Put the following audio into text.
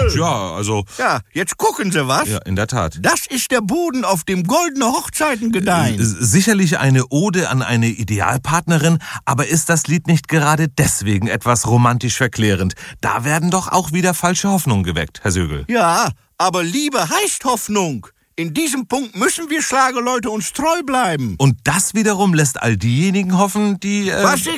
Ja, also... Ja, jetzt gucken Sie was. Ja, in der Tat. Das ist der Boden, auf dem goldene Hochzeiten gedeihen. Sicherlich eine Ode an eine Idealpartnerin, aber ist das Lied nicht gerade deswegen etwas romantisch verklärend? Da werden doch auch wieder falsche Hoffnungen geweckt, Herr Sögel. Ja, aber Liebe heißt Hoffnung. In diesem Punkt müssen wir Schlagerleute uns treu bleiben. Und das wiederum lässt all diejenigen hoffen, die... Was ich